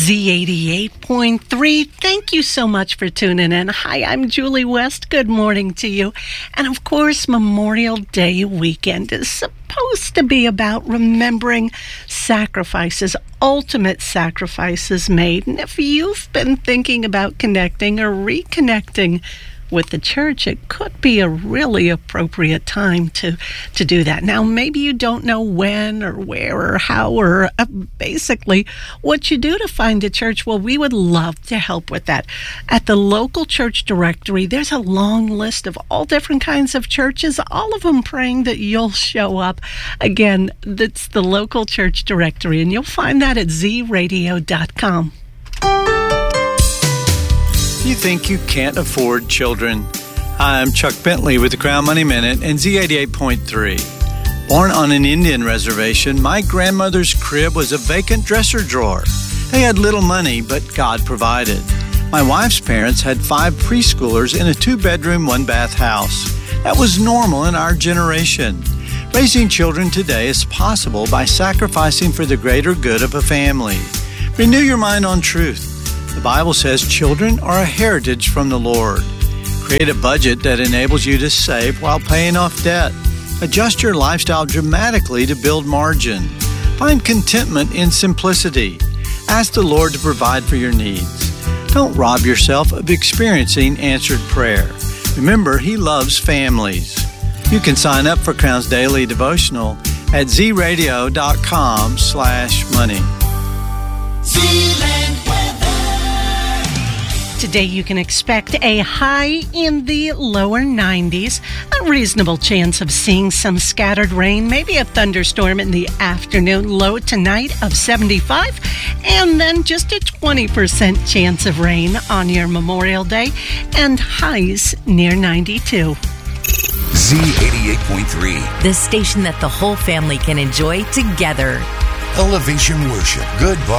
Z88.3. Thank you so much for tuning in. Hi, I'm Julie West. Good morning to you. And of course, Memorial Day weekend is supposed to be about remembering sacrifices, ultimate sacrifices made. And if you've been thinking about connecting or reconnecting with the church, it could be a really appropriate time to do that. Now, maybe you don't know when or where or how or basically what you do to find a church. Well, we would love to help with that. At the local church directory, there's a long list of all different kinds of churches, all of them praying that you'll show up. Again, that's the local church directory, and you'll find that at zradio.com. You think you can't afford children? Hi, I'm Chuck Bentley with the Crown Money Minute and Z88.3. Born on an Indian reservation, my grandmother's crib was a vacant dresser drawer. They had little money, but God provided. My wife's parents had 5 preschoolers in a 2-bedroom, 1-bath house. That was normal in our generation. Raising children today is possible by sacrificing for the greater good of a family. Renew your mind on truth. The Bible says children are a heritage from the Lord. Create a budget that enables you to save while paying off debt. Adjust your lifestyle dramatically to build margin. Find contentment in simplicity. Ask the Lord to provide for your needs. Don't rob yourself of experiencing answered prayer. Remember, He loves families. You can sign up for Crown's Daily Devotional at zradio.com/money. Today you can expect a high in the lower 90s, a reasonable chance of seeing some scattered rain, maybe a thunderstorm in the afternoon, low tonight of 75, and then just a 20% chance of rain on your Memorial Day, and highs near 92. Z88.3. The station that the whole family can enjoy together. Elevation Worship. Good